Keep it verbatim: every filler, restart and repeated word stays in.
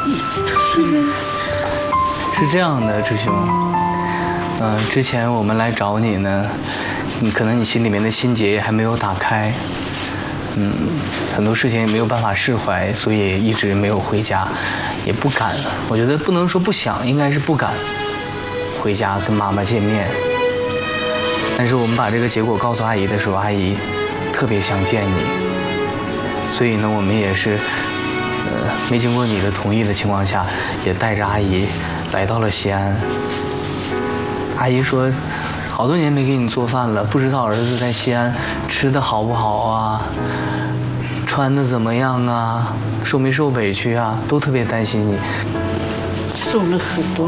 是这样的，志雄。嗯、呃，之前我们来找你呢，你可能你心里面的心结还没有打开，嗯，很多事情也没有办法释怀，所以一直没有回家，也不敢。我觉得不能说不想，应该是不敢回家跟妈妈见面。但是我们把这个结果告诉阿姨的时候，阿姨特别想见你，所以呢，我们也是，呃，没经过你的同意的情况下，也带着阿姨来到了西安。阿姨说，好多年没给你做饭了，不知道儿子在西安吃的好不好啊，穿的怎么样啊，受没受委屈啊，都特别担心你。 受了很多。